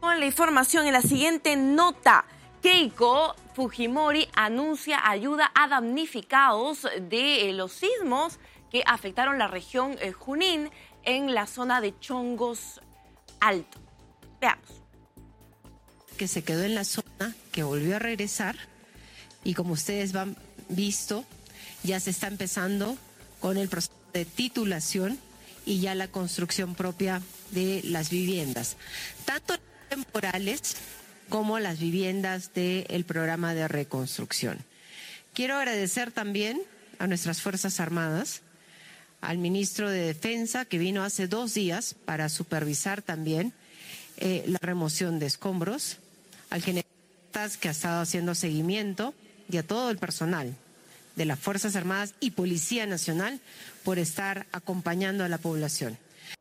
Con la información en la siguiente nota, Keiko Fujimori anuncia ayuda a damnificados de los sismos que afectaron la región Junín en la zona de Chongos Alto. Veamos. Que se quedó en la zona, que volvió a regresar y como ustedes han visto, ya se está empezando con el proceso de titulación y ya la construcción propia de las viviendas, tanto temporales como las viviendas del programa de reconstrucción. Quiero agradecer también a nuestras Fuerzas Armadas, al ministro de Defensa que vino hace 2 días para supervisar también la remoción de escombros, al general que ha estado haciendo seguimiento y a todo el personal de las Fuerzas Armadas y Policía Nacional por estar acompañando a la población.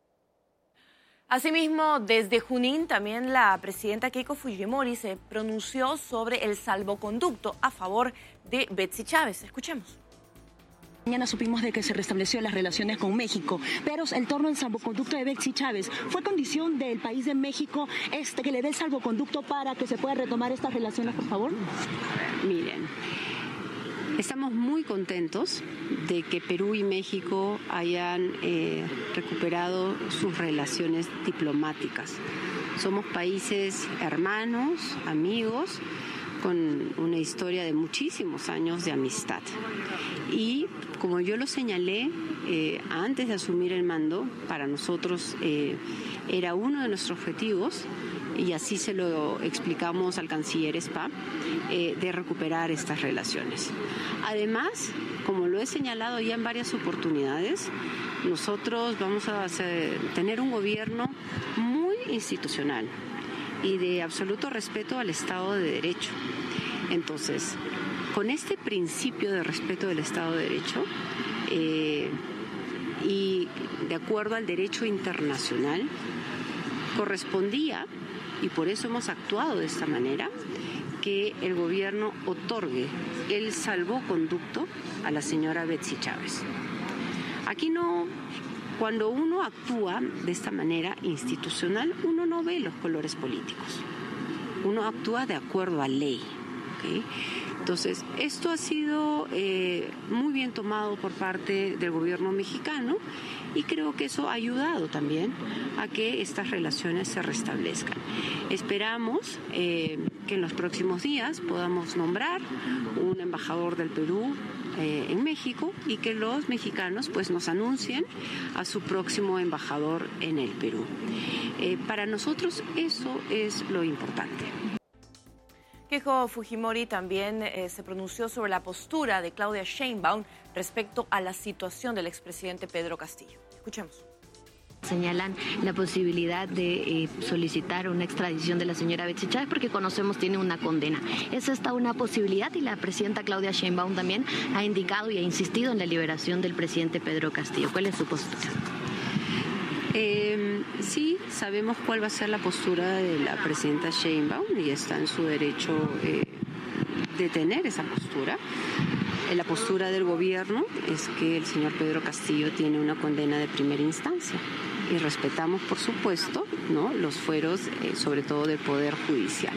Asimismo, desde Junín, también la presidenta Keiko Fujimori se pronunció sobre el salvoconducto a favor de Betsy Chávez. Escuchemos. Mañana supimos de que se restableció las relaciones con México, pero el torno en salvoconducto de Betsy Chávez fue condición del país de México que le dé el salvoconducto para que se pueda retomar estas relaciones, por favor. Miren, estamos muy contentos de que Perú y México hayan recuperado sus relaciones diplomáticas. Somos países hermanos, amigos, con una historia de muchísimos años de amistad. Y como yo lo señalé antes de asumir el mando, para nosotros era uno de nuestros objetivos, y así se lo explicamos al canciller Spa, de recuperar estas relaciones. Además, como lo he señalado ya en varias oportunidades, nosotros vamos a tener un gobierno muy institucional y de absoluto respeto al Estado de Derecho. Entonces, con este principio de respeto del Estado de Derecho y de acuerdo al derecho internacional, correspondía, y por eso hemos actuado de esta manera, que el gobierno otorgue el salvoconducto a la señora Betsy Chávez. Aquí no, cuando uno actúa de esta manera institucional, uno no ve los colores políticos. Uno actúa de acuerdo a ley. ¿Okay? Entonces, esto ha sido muy bien tomado por parte del gobierno mexicano y creo que eso ha ayudado también a que estas relaciones se restablezcan. Esperamos que en los próximos días podamos nombrar un embajador del Perú en México y que los mexicanos pues nos anuncien a su próximo embajador en el Perú. Para nosotros eso es lo importante. Keiko Fujimori también se pronunció sobre la postura de Claudia Sheinbaum respecto a la situación del expresidente Pedro Castillo. Escuchemos. Señalan la posibilidad de solicitar una extradición de la señora Betsy Chávez porque conocemos tiene una condena. ¿Es esta una posibilidad? Y la presidenta Claudia Sheinbaum también ha indicado y ha insistido en la liberación del presidente Pedro Castillo. ¿Cuál es su postura? Sí, sabemos cuál va a ser la postura de la presidenta Sheinbaum y está en su derecho de tener esa postura. La postura del gobierno es que el señor Pedro Castillo tiene una condena de primera instancia y respetamos, por supuesto, ¿no?, los fueros, sobre todo del Poder Judicial.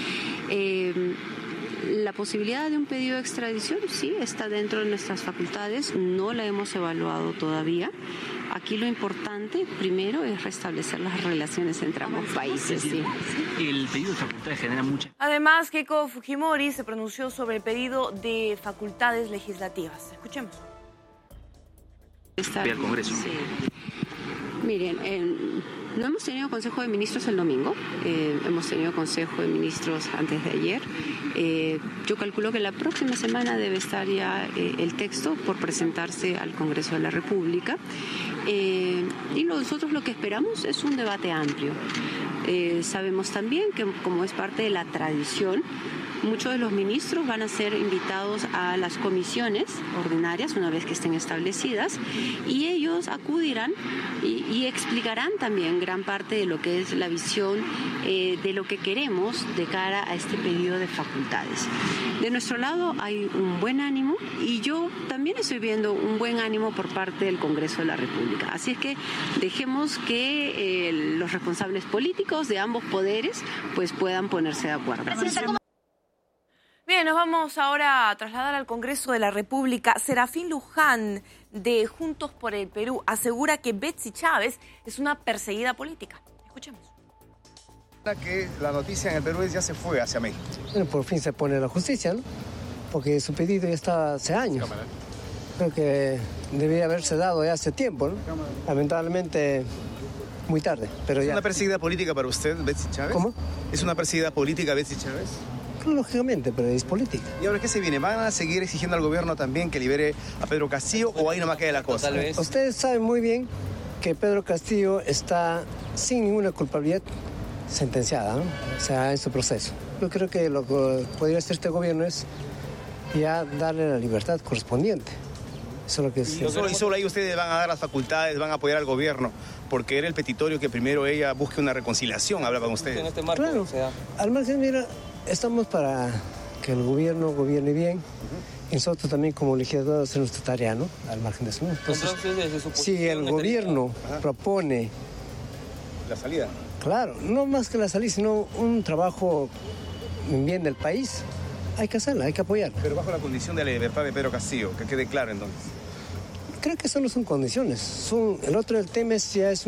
La posibilidad de un pedido de extradición sí está dentro de nuestras facultades, no la hemos evaluado todavía. Aquí lo importante, primero, es restablecer las relaciones entre ambos países. Sí. El pedido de facultades genera mucha... Además, Keiko Fujimori se pronunció sobre el pedido de facultades legislativas. Escuchemos. Al Congreso. Sí. Miren, no hemos tenido Consejo de Ministros el domingo, hemos tenido Consejo de Ministros antes de ayer. Yo calculo que la próxima semana debe estar ya el texto por presentarse al Congreso de la República. Y nosotros lo que esperamos es un debate amplio. Sabemos también que como es parte de la tradición, Muchos de los ministros van a ser invitados a las comisiones ordinarias una vez que estén establecidas y ellos acudirán y explicarán también gran parte de lo que es la visión de lo que queremos de cara a este pedido de facultades. De nuestro lado hay un buen ánimo y yo también estoy viendo un buen ánimo por parte del Congreso de la República. Así es que dejemos que los responsables políticos de ambos poderes pues puedan ponerse de acuerdo. Bien, nos vamos ahora a trasladar al Congreso de la República. Serafín Luján, de Juntos por el Perú, asegura que Betsy Chávez es una perseguida política. Escuchemos. Que la noticia en el Perú ya se fue hacia México. Bueno, por fin se pone la justicia, ¿no? Porque su pedido ya está hace años. Creo que debería haberse dado ya hace tiempo, ¿no? Lamentablemente, muy tarde, pero ya. ¿Es una perseguida política para usted, Betsy Chávez? ¿Cómo? ¿Es una perseguida política, Betsy Chávez? Lógicamente, pero es política. ¿Y ahora qué se viene? ¿Van a seguir exigiendo al gobierno también que libere a Pedro Castillo o ahí nomás queda la cosa? Tal vez. Ustedes saben muy bien que Pedro Castillo está sin ninguna culpabilidad sentenciada, ¿no? O sea, en su proceso. Yo creo que lo que podría hacer este gobierno es ya darle la libertad correspondiente. Eso es lo que es. Y solo ahí ustedes van a dar las facultades, van a apoyar al gobierno, porque era el petitorio que primero ella busque una reconciliación, hablaban ustedes. En este marco, claro, al margen, mira, estamos para que el gobierno gobierne bien. Y nosotros también como legisladores hacemos nuestra tarea, ¿no? Al margen de eso. Entonces, si el gobierno propone la salida. Claro, no más que la salida, sino un trabajo en bien del país. Hay que hacerla, hay que apoyarla. Pero bajo la condición de la libertad de Pedro Castillo, que quede claro entonces. Creo que eso no son condiciones. El otro del tema es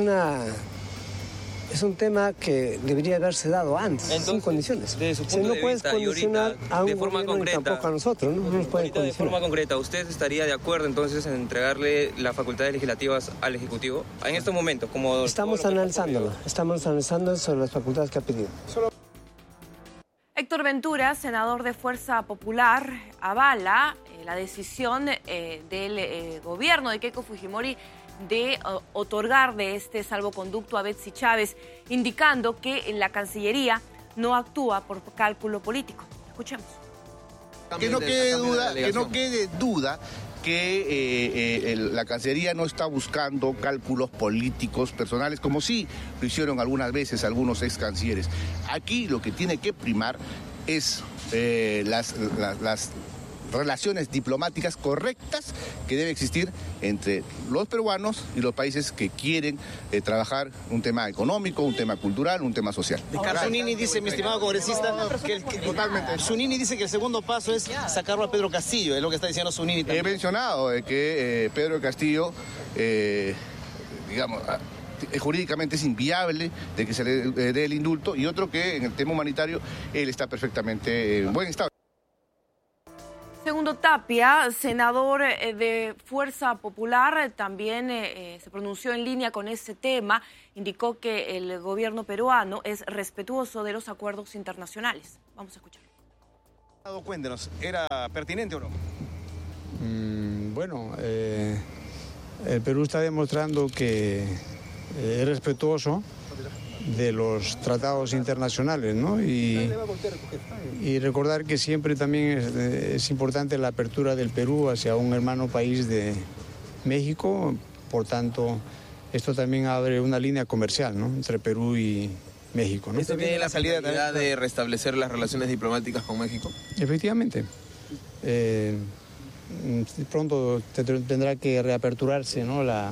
un tema que debería haberse dado antes, entonces, sin condiciones. Desde su punto no de puedes vista, condicionar a un de forma gobierno concreta, y tampoco a nosotros, ¿no? No nos pueden condicionar. De forma concreta, ¿usted estaría de acuerdo entonces en entregarle las facultades legislativas al Ejecutivo en estos momentos? Estamos analizando sobre las facultades que ha pedido. Héctor Ventura, senador de Fuerza Popular, avala la decisión del gobierno de Keiko Fujimori de otorgar de este salvoconducto a Betsy Chávez, indicando que la Cancillería no actúa por cálculo político. Escuchemos. Que no quede duda que la Cancillería no está buscando cálculos políticos personales, como sí lo hicieron algunas veces algunos ex cancilleres. Aquí lo que tiene que primar es las relaciones diplomáticas correctas que debe existir entre los peruanos y los países que quieren trabajar un tema económico, un tema cultural, un tema social. Zunini dice, mi estimado congresista, totalmente. Zunini dice que el segundo paso es sacarlo a Pedro Castillo, es lo que está diciendo Zunini también. He mencionado que Pedro Castillo, jurídicamente es inviable de que se le dé el indulto, y otro que en el tema humanitario él está perfectamente en buen estado. Segundo Tapia, senador de Fuerza Popular, también se pronunció en línea con este tema. Indicó que el gobierno peruano es respetuoso de los acuerdos internacionales. Vamos a escuchar. Cuéntenos, ¿era pertinente o no? Bueno, el Perú está demostrando que es respetuoso de los tratados internacionales, ¿no? Y recordar que siempre también es importante la apertura del Perú hacia un hermano país de México. Por tanto, esto también abre una línea comercial, ¿no?, entre Perú y México, ¿no? ¿Esto tiene la salida de restablecer las relaciones diplomáticas con México? Efectivamente. Pronto tendrá que reaperturarse, ¿no?, la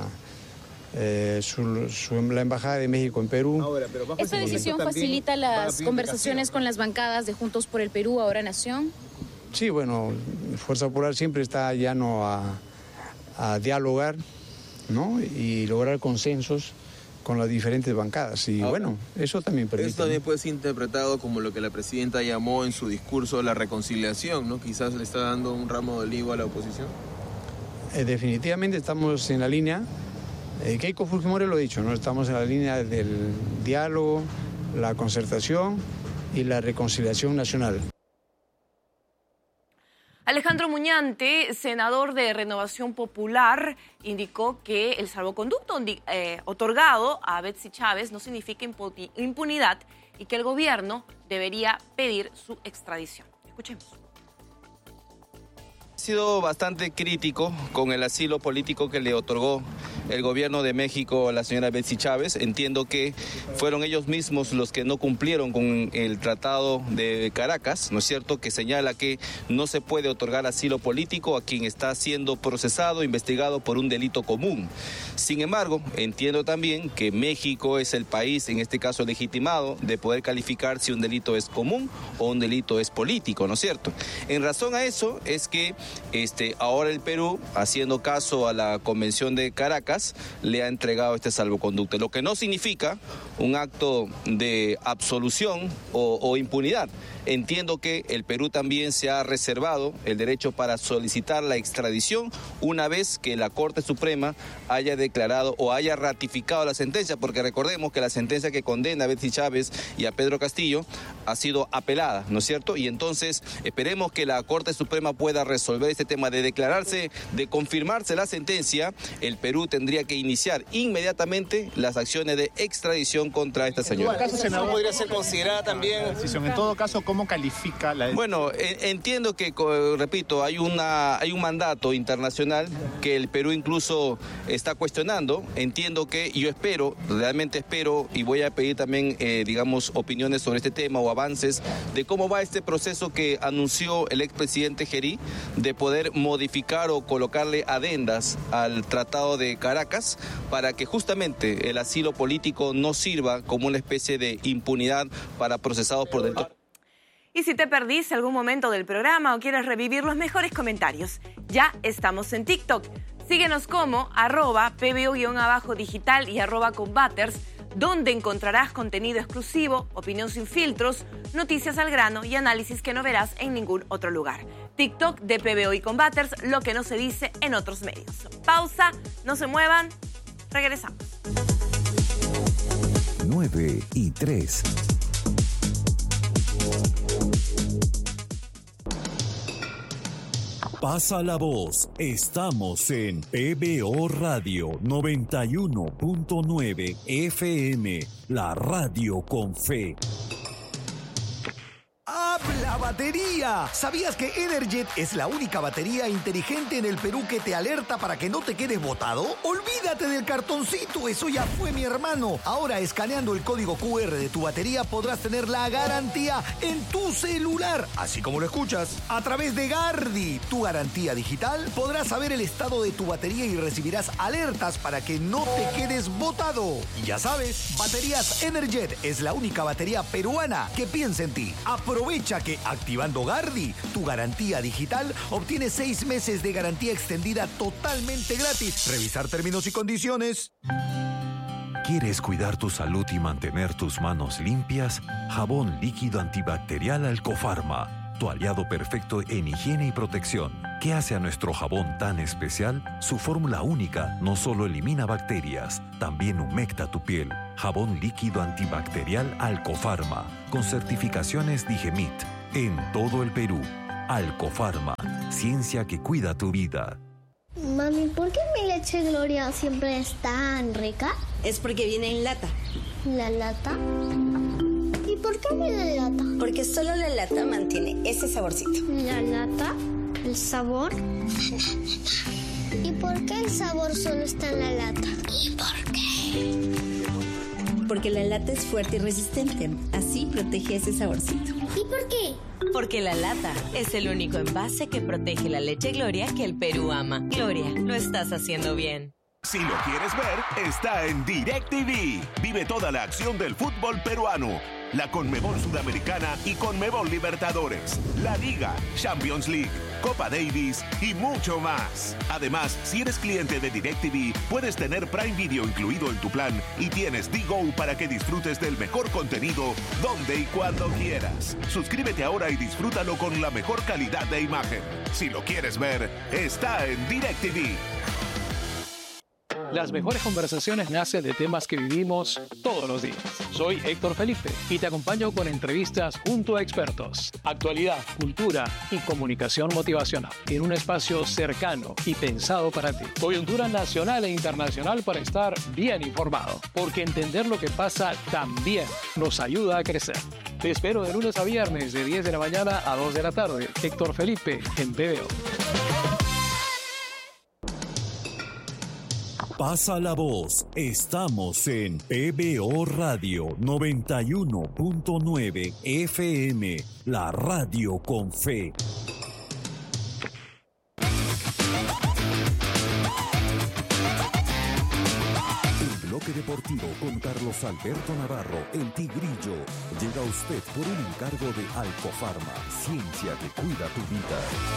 Embajada de México en Perú. ¿Esta decisión facilita las conversaciones con las bancadas de Juntos por el Perú, ahora Nación? Sí, bueno, Fuerza Popular siempre está llano a dialogar, ¿no?, y lograr consensos con las diferentes bancadas. Y ahora, bueno, eso también permite. Esto también puede ser interpretado como lo que la presidenta llamó en su discurso la reconciliación, ¿no? Quizás le está dando un ramo de olivo a la oposición. Definitivamente estamos en la línea. Keiko Fujimori lo ha dicho, ¿no? Estamos en la línea del diálogo, la concertación y la reconciliación nacional. Alejandro Muñante, senador de Renovación Popular, indicó que el salvoconducto otorgado a Betsy Chávez no significa impunidad y que el gobierno debería pedir su extradición. Escuchemos. Ha sido bastante crítico con el asilo político que le otorgó el gobierno de México a la señora Betsy Chávez. Entiendo que fueron ellos mismos los que no cumplieron con el Tratado de Caracas, ¿no es cierto?, que señala que no se puede otorgar asilo político a quien está siendo procesado, investigado por un delito común. Sin embargo, entiendo también que México es el país, en este caso legitimado, de poder calificar si un delito es común o un delito es político, ¿no es cierto? En razón a eso es que ahora el Perú, haciendo caso a la Convención de Caracas, le ha entregado este salvoconducto, lo que no significa un acto de absolución o impunidad. Entiendo que el Perú también se ha reservado el derecho para solicitar la extradición una vez que la Corte Suprema haya declarado o haya ratificado la sentencia, porque recordemos que la sentencia que condena a Betsy Chávez y a Pedro Castillo ha sido apelada, ¿no es cierto? Y entonces esperemos que la Corte Suprema pueda resolver este tema de declararse, de confirmarse la sentencia. El Perú tendría que iniciar inmediatamente las acciones de extradición contra esta señora. ¿En todo caso, ¿no podría ser considerada también? En todo caso, ¿cómo califica la decisión? Bueno, entiendo que, repito, hay un mandato internacional que el Perú incluso está cuestionando. Entiendo que yo realmente espero, y voy a pedir también, opiniones sobre este tema o avances de cómo va este proceso que anunció el expresidente Gerí de poder modificar o colocarle adendas al Tratado de Caracas para que justamente el asilo político no sirva como una especie de impunidad para procesados por delitos. Y si te perdiste algún momento del programa o quieres revivir los mejores comentarios, ya estamos en TikTok. Síguenos como @pbo_digital y @combaters, donde encontrarás contenido exclusivo, opinión sin filtros, noticias al grano y análisis que no verás en ningún otro lugar. TikTok de PBO y Combaters, lo que no se dice en otros medios. Pausa, no se muevan, regresamos. 9:03. Pasa la voz. Estamos en PBO Radio 91.9 FM, la radio con fe. ¡Habla batería! ¿Sabías que Energet es la única batería inteligente en el Perú que te alerta para que no te quedes botado? Olvídate del cartoncito, eso ya fue, mi hermano. Ahora, escaneando el código QR de tu batería, podrás tener la garantía en tu celular, así como lo escuchas. A través de Gardi, tu garantía digital, podrás saber el estado de tu batería y recibirás alertas para que no te quedes botado. Y ya sabes, Baterías Energet es la única batería peruana que piensa en ti. Aprovecha que activando Gardi, tu garantía digital, obtienes 6 meses de garantía extendida totalmente gratis. Revisar términos y condiciones. ¿Quieres cuidar tu salud y mantener tus manos limpias? Jabón líquido antibacterial Alcofarma, tu aliado perfecto en higiene y protección. ¿Qué hace a nuestro jabón tan especial? Su fórmula única no solo elimina bacterias, también humecta tu piel. Jabón líquido antibacterial Alcofarma, con certificaciones Digemit, en todo el Perú. Alcofarma, ciencia que cuida tu vida. Mami, ¿por qué mi leche Gloria siempre es tan rica? Es porque viene en lata. ¿La lata? ¿Y por qué viene en lata? Porque solo la lata mantiene ese saborcito. ¿La lata? ¿El sabor? ¿Y por qué el sabor solo está en la lata? ¿Y por qué? Porque la lata es fuerte y resistente. Así protege ese saborcito. ¿Y por qué? Porque la lata es el único envase que protege la leche Gloria que el Perú ama. Gloria, lo estás haciendo bien. Si lo quieres ver, está en DirecTV. Vive toda la acción del fútbol peruano. La Conmebol Sudamericana y Conmebol Libertadores, la Liga, Champions League, Copa Davis y mucho más. Además, si eres cliente de DirecTV, puedes tener Prime Video incluido en tu plan y tienes Digo para que disfrutes del mejor contenido donde y cuando quieras. Suscríbete ahora y disfrútalo con la mejor calidad de imagen. Si lo quieres ver, está en DirecTV. Las mejores conversaciones nacen de temas que vivimos todos los días. Soy Héctor Felipe y te acompaño con entrevistas junto a expertos, actualidad, cultura y comunicación motivacional en un espacio cercano y pensado para ti. Coyuntura nacional e internacional para estar bien informado, porque entender lo que pasa también nos ayuda a crecer. Te espero de lunes a viernes de 10 de la mañana a 2 de la tarde. Héctor Felipe en PBO. Pasa la voz. Estamos en PBO Radio 91.9 FM, la radio con fe. Bloque Deportivo con Carlos Alberto Navarro, el Tigrillo. Llega a usted por un encargo de Alcofarma, ciencia que cuida tu vida.